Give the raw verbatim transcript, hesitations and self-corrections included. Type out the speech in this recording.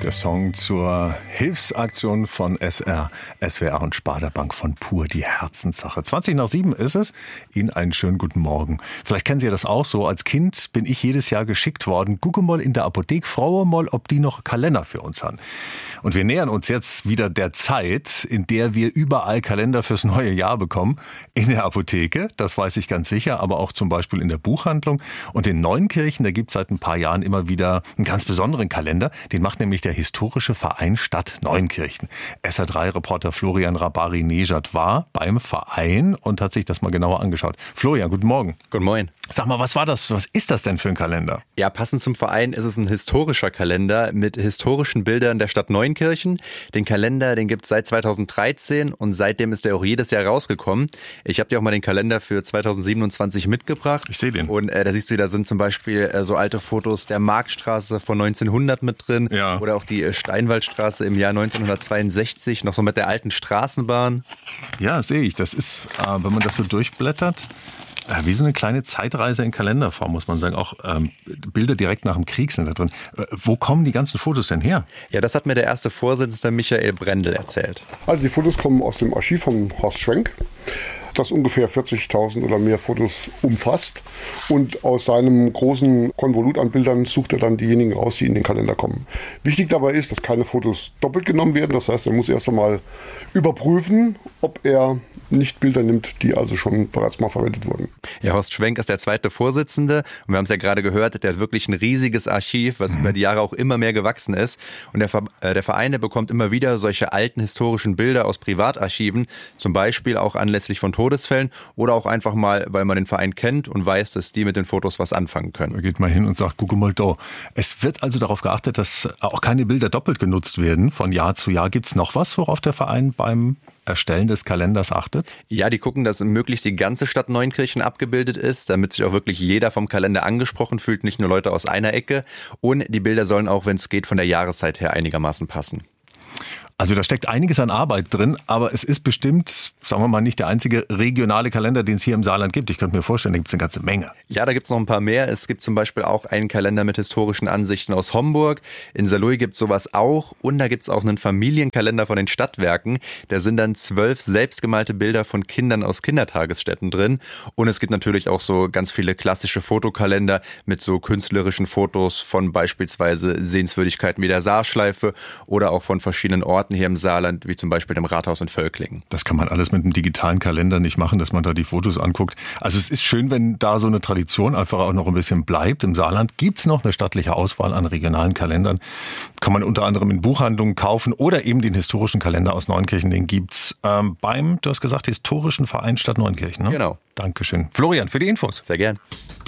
Der Song zur Hilfsaktion von S R, S W R und Sparda-Bank von Pur, die Herzenssache. zwanzig nach sieben ist es. Ihnen einen schönen guten Morgen. Vielleicht kennen Sie das auch so. Als Kind bin ich jedes Jahr geschickt worden. Gucke mal in der Apotheke, fraue mal, ob die noch Kalender für uns haben. Und wir nähern uns jetzt wieder der Zeit, in der wir überall Kalender fürs neue Jahr bekommen. In der Apotheke, das weiß ich ganz sicher, aber auch zum Beispiel in der Buchhandlung. Und in Neunkirchen, da gibt es seit ein paar Jahren immer wieder einen ganz besonderen Kalender. Den macht nämlich der Historische Verein Stadt Neunkirchen. S R drei Reporter Florian Rabari-Nejad war beim Verein und hat sich das mal genauer angeschaut. Florian, guten Morgen. Guten Morgen. Sag mal, was war das? Was ist das denn für ein Kalender? Ja, passend zum Verein ist es ein historischer Kalender mit historischen Bildern der Stadt Neunkirchen. Den Kalender, den gibt es seit zweitausenddreizehn und seitdem ist er auch jedes Jahr rausgekommen. Ich habe dir auch mal den Kalender für zweitausendsiebenundzwanzig mitgebracht. Ich sehe den. Und äh, da siehst du, da sind zum Beispiel äh, so alte Fotos der Marktstraße von neunzehnhundert mit drin. Ja. Oder auch die äh, Steinwaldstraße im Jahr neunzehnhundertzweiundsechzig, noch so mit der alten Straßenbahn. Ja, sehe ich. Das ist, äh, wenn man das so durchblättert, äh, wie so eine kleine Zeitreise in Kalenderform, muss man sagen. Auch ähm, Bilder direkt nach dem Krieg sind da drin. Äh, wo kommen die ganzen Fotos denn her? Ja, das hat mir der erste Vorsitzende Michael Brendel erzählt. Also die Fotos kommen aus dem Archiv von Horst Schwenk, das ungefähr vierzigtausend oder mehr Fotos umfasst. Und aus seinem großen Konvolut an Bildern sucht er dann diejenigen raus, die in den Kalender kommen. Wichtig dabei ist, dass keine Fotos doppelt genommen werden. Das heißt, er muss erst einmal überprüfen, ob er nicht Bilder nimmt, die also schon bereits mal verwendet wurden. Ja, Horst Schwenk ist der zweite Vorsitzende und wir haben es ja gerade gehört, der hat wirklich ein riesiges Archiv, was mhm. über die Jahre auch immer mehr gewachsen ist. Und der, Ver- äh, der Verein, der bekommt immer wieder solche alten historischen Bilder aus Privatarchiven, zum Beispiel auch anlässlich von Todesfällen oder auch einfach mal, weil man den Verein kennt und weiß, dass die mit den Fotos was anfangen können. Da geht man hin und sagt, guck mal da. Es wird also darauf geachtet, dass auch keine Bilder doppelt genutzt werden. Von Jahr zu Jahr. Gibt es noch was, worauf der Verein beim Erstellen des Kalenders achtet? Ja, die gucken, dass möglichst die ganze Stadt Neunkirchen abgebildet ist, damit sich auch wirklich jeder vom Kalender angesprochen fühlt, nicht nur Leute aus einer Ecke. Und die Bilder sollen auch, wenn es geht, von der Jahreszeit her einigermaßen passen. Also da steckt einiges an Arbeit drin, aber es ist bestimmt, sagen wir mal, nicht der einzige regionale Kalender, den es hier im Saarland gibt. Ich könnte mir vorstellen, da gibt es eine ganze Menge. Ja, da gibt es noch ein paar mehr. Es gibt zum Beispiel auch einen Kalender mit historischen Ansichten aus Homburg. In Saarlouis gibt es sowas auch. Und da gibt es auch einen Familienkalender von den Stadtwerken. Da sind dann zwölf selbstgemalte Bilder von Kindern aus Kindertagesstätten drin. Und es gibt natürlich auch so ganz viele klassische Fotokalender mit so künstlerischen Fotos von beispielsweise Sehenswürdigkeiten wie der Saarschleife oder auch von verschiedenen Orten hier im Saarland, wie zum Beispiel dem Rathaus in Völklingen. Das kann man alles mit einem digitalen Kalender nicht machen, dass man da die Fotos anguckt. Also es ist schön, wenn da so eine Tradition einfach auch noch ein bisschen bleibt. Im Saarland gibt es noch eine stattliche Auswahl an regionalen Kalendern. Kann man unter anderem in Buchhandlungen kaufen oder eben den historischen Kalender aus Neunkirchen. Den gibt's ähm, beim, du hast gesagt, Historischen Verein Stadt Neunkirchen. Ne? Genau. Dankeschön. Florian, für die Infos. Sehr gern.